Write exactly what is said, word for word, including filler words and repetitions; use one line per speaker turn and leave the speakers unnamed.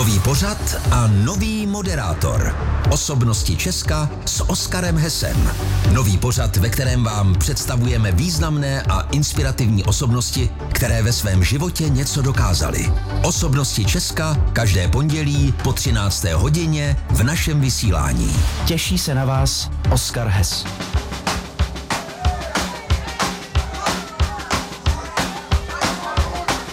Nový pořad a nový moderátor. Osobnosti Česka s Oskarem Hessem. Nový pořad, ve kterém vám představujeme významné a inspirativní osobnosti, které ve svém životě něco dokázaly. Osobnosti Česka každé pondělí po třinácté hodině v našem vysílání.
Těší se na vás Oskar Hess.